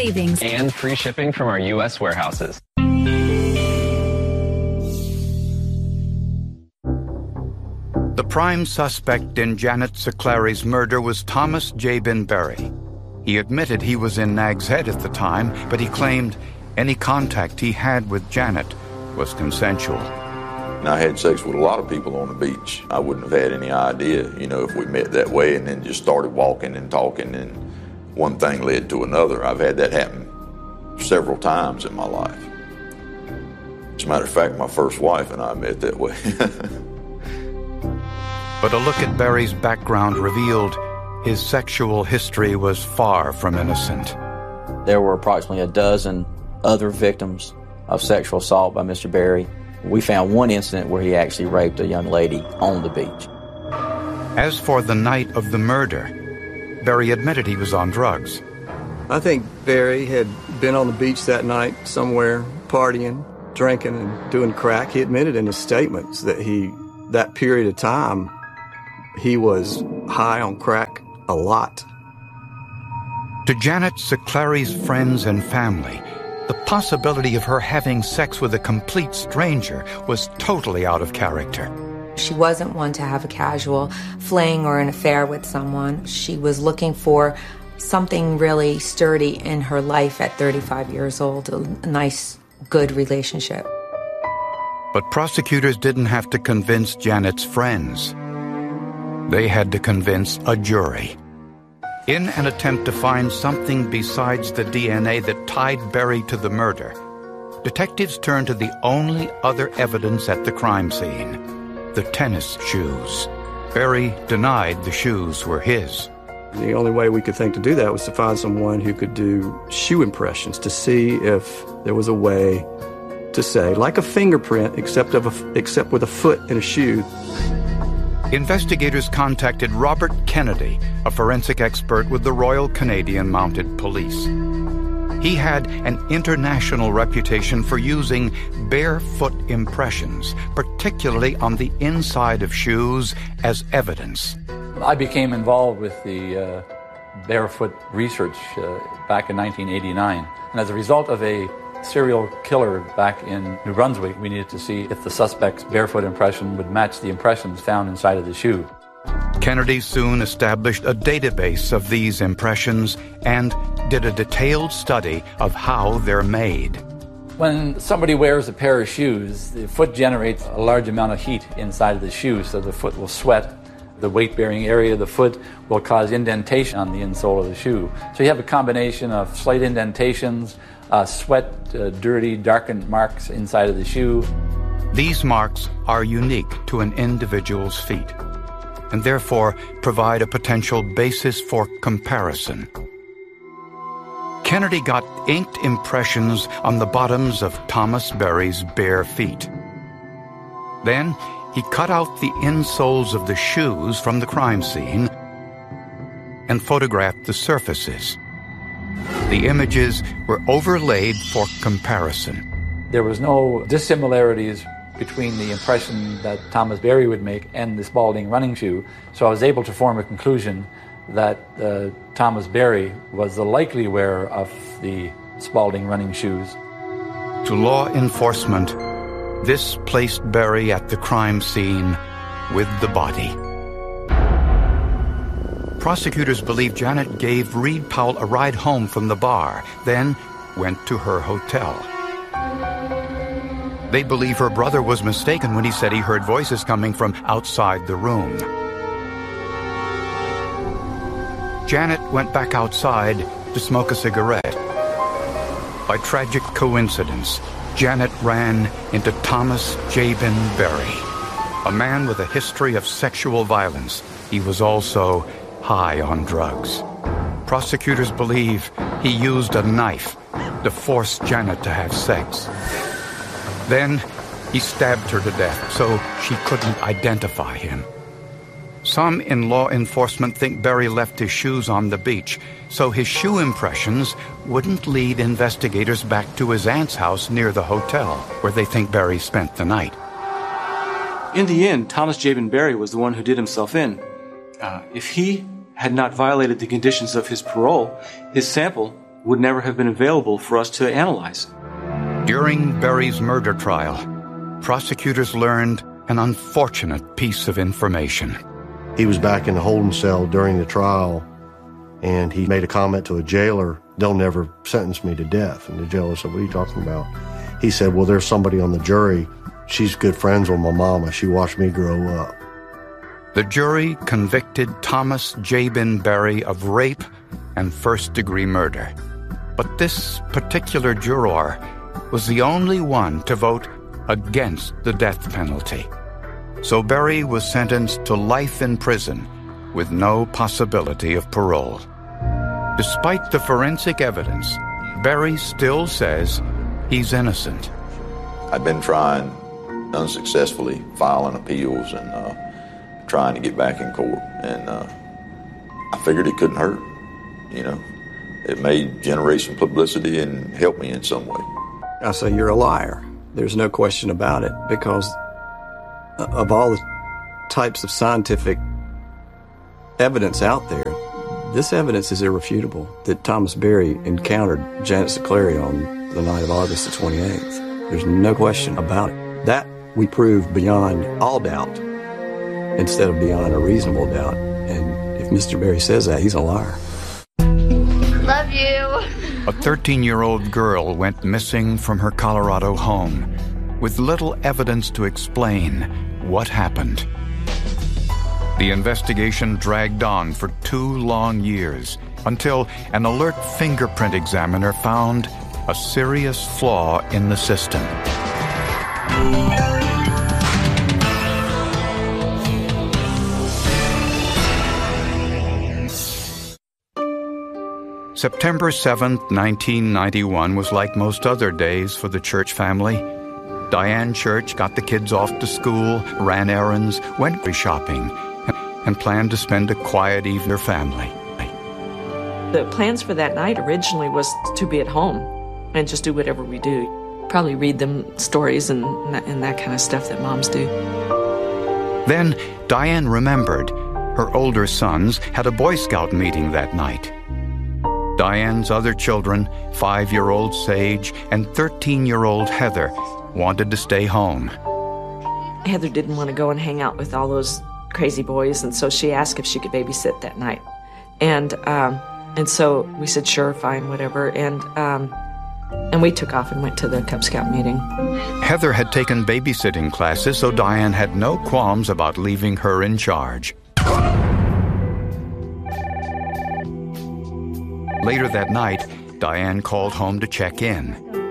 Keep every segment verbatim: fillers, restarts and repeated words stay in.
savings, and free shipping from our U S warehouses. The prime suspect in Janet Siclari's murder was Thomas Jabin Berry. He admitted he was in Nag's Head at the time, but he claimed any contact he had with Janet was consensual. I had sex with a lot of people on the beach. I wouldn't have had any idea, you know, if we met that way and then just started walking and talking and one thing led to another. I've had that happen several times in my life. As a matter of fact, my first wife and I met that way. But a look at Berry's background revealed his sexual history was far from innocent. There were approximately a dozen other victims of sexual assault by Mister Berry. We found one incident where he actually raped a young lady on the beach. As for the night of the murder, Berry admitted he was on drugs. I think Berry had been on the beach that night somewhere, partying, drinking, and doing crack. He admitted in his statements that he, that period of time, he was high on crack a lot. To Janet Siclari's friends and family, the possibility of her having sex with a complete stranger was totally out of character. She wasn't one to have a casual fling or an affair with someone. She was looking for something really sturdy in her life at thirty-five years old, a nice, good relationship. But prosecutors didn't have to convince Janet's friends. They had to convince a jury. In an attempt to find something besides the D N A that tied Berry to the murder, detectives turned to the only other evidence at the crime scene, the tennis shoes. Berry denied the shoes were his. The only way we could think to do that was to find someone who could do shoe impressions, to see if there was a way to say, like a fingerprint, except, of a, except with a foot in a shoe. Investigators contacted Robert Kennedy, a forensic expert with the Royal Canadian Mounted Police. He had an international reputation for using barefoot impressions, particularly on the inside of shoes, as evidence. I became involved with the uh, barefoot research uh, back in nineteen eighty-nine. And as a result of a serial killer back in New Brunswick, we needed to see if the suspect's barefoot impression would match the impressions found inside of the shoe. Kennedy soon established a database of these impressions and did a detailed study of how they're made. When somebody wears a pair of shoes, the foot generates a large amount of heat inside of the shoe, so the foot will sweat. The weight-bearing area of the foot will cause indentation on the insole of the shoe. So you have a combination of slight indentations, uh, sweat, uh, dirty, darkened marks inside of the shoe. These marks are unique to an individual's feet, and therefore provide a potential basis for comparison. Kennedy got inked impressions on the bottoms of Thomas Berry's bare feet. Then he cut out the insoles of the shoes from the crime scene and photographed the surfaces. The images were overlaid for comparison. There was no dissimilarities between the impression that Thomas Berry would make and the Spalding running shoe, so I was able to form a conclusion that uh, Thomas Berry was the likely wearer of the Spalding running shoes. To law enforcement, this placed Berry at the crime scene with the body. Prosecutors believe Janet gave Reed Powell a ride home from the bar, then went to her hotel. They believe her brother was mistaken when he said he heard voices coming from outside the room. Janet went back outside to smoke a cigarette. By tragic coincidence, Janet ran into Thomas Jabin Berry, a man with a history of sexual violence. He was also high on drugs. Prosecutors believe he used a knife to force Janet to have sex. Then he stabbed her to death so she couldn't identify him. Some in law enforcement think Berry left his shoes on the beach, so his shoe impressions wouldn't lead investigators back to his aunt's house near the hotel, where they think Berry spent the night. In the end, Thomas Jabin Berry was the one who did himself in. Uh, if he had not violated the conditions of his parole, his sample would never have been available for us to analyze. During Berry's murder trial, prosecutors learned an unfortunate piece of information. He was back in the holding cell during the trial, and he made a comment to a jailer, "They'll never sentence me to death." And the jailer said, "What are you talking about?" He said, "Well, there's somebody on the jury. She's good friends with my mama. She watched me grow up." The jury convicted Thomas Jabin Berry of rape and first-degree murder. But this particular juror was the only one to vote against the death penalty. So Berry was sentenced to life in prison with no possibility of parole. Despite the forensic evidence, Berry still says he's innocent. I've been trying unsuccessfully, filing appeals and uh, trying to get back in court. And uh, I figured it couldn't hurt, you know. It may generate some publicity and help me in some way. I say you're a liar. There's no question about it, because of all the types of scientific evidence out there, this evidence is irrefutable that Thomas Berry encountered Janet Siclari on the night of August the twenty-eighth. There's no question about it. That we proved beyond all doubt instead of beyond a reasonable doubt. And if Mister Berry says that, he's a liar. Love you. A thirteen-year-old girl went missing from her Colorado home with little evidence to explain what happened. The investigation dragged on for two long years until an alert fingerprint examiner found a serious flaw in the system. September seventh, nineteen ninety-one was like most other days for the Church family. Diane Church got the kids off to school, ran errands, went shopping, and planned to spend a quiet evening with her family. The plans for that night originally was to be at home and just do whatever we do. Probably read them stories and, and that kind of stuff that moms do. Then Diane remembered her older sons had a Boy Scout meeting that night. Diane's other children, five-year-old Sage and thirteen-year-old Heather, wanted to stay home. Heather didn't want to go and hang out with all those crazy boys, and so she asked if she could babysit that night. And um, and so we said, sure, fine, whatever. And um, and we took off and went to the Cub Scout meeting. Heather had taken babysitting classes, so Diane had no qualms about leaving her in charge. Later that night, Diane called home to check in.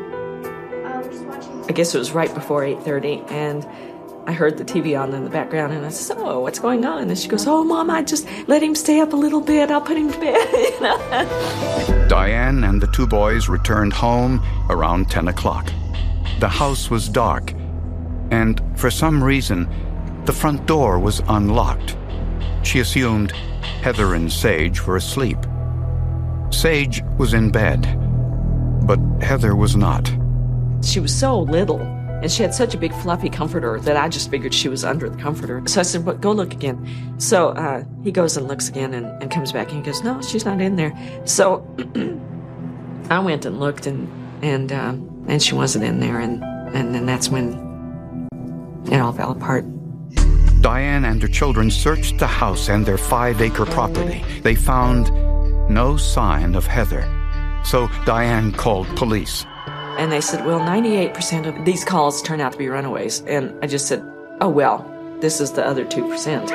I guess it was right before eight thirty, and I heard the T V on in the background, and I said, oh, what's going on? And she goes, oh, Mom, I just let him stay up a little bit. I'll put him to bed. You know? Diane and the two boys returned home around ten o'clock. The house was dark, and for some reason, the front door was unlocked. She assumed Heather and Sage were asleep. Sage was in bed, but Heather was not. She was so little, and she had such a big fluffy comforter that I just figured she was under the comforter. So I said, well, go look again. So uh, he goes and looks again and, and comes back, and he goes, no, she's not in there. So I went and looked, and and um, and she wasn't in there, and, and then that's when it all fell apart. Diane and her children searched the house and their five-acre property. They found no sign of Heather. So Diane called police. And they said, well, ninety-eight percent of these calls turn out to be runaways. And I just said, oh, well, this is the other two percent.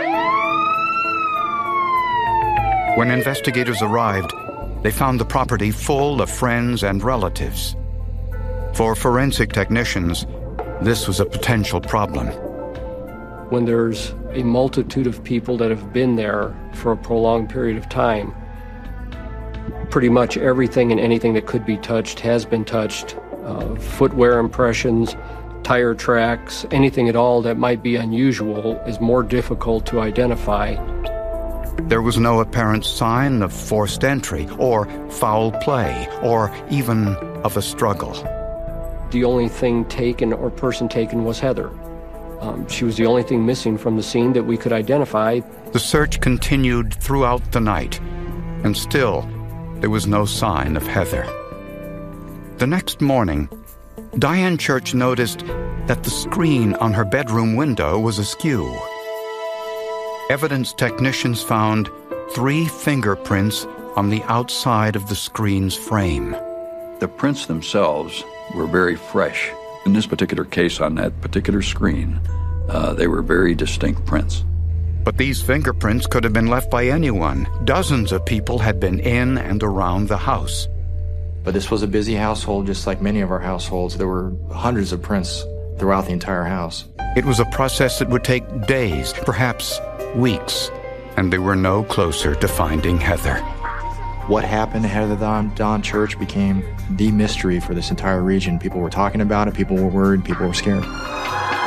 When investigators arrived, they found the property full of friends and relatives. For forensic technicians, this was a potential problem. When there's a multitude of people that have been there for a prolonged period of time, pretty much everything and anything that could be touched has been touched. Uh, footwear impressions, tire tracks, anything at all that might be unusual is more difficult to identify. There was no apparent sign of forced entry or foul play or even of a struggle. The only thing taken or person taken was Heather. Um, she was the only thing missing from the scene that we could identify. The search continued throughout the night, and still, there was no sign of Heather. The next morning, Diane Church noticed that the screen on her bedroom window was askew. Evidence technicians found three fingerprints on the outside of the screen's frame. The prints themselves were very fresh. In this particular case, on that particular screen, uh, they were very distinct prints. But these fingerprints could have been left by anyone. Dozens of people had been in and around the house. But this was a busy household, just like many of our households. There were hundreds of prints throughout the entire house. It was a process that would take days, perhaps weeks, and they were no closer to finding Heather. What happened to Heather Dawn, Dawn Church became the mystery for this entire region. People were talking about it, people were worried, people were scared.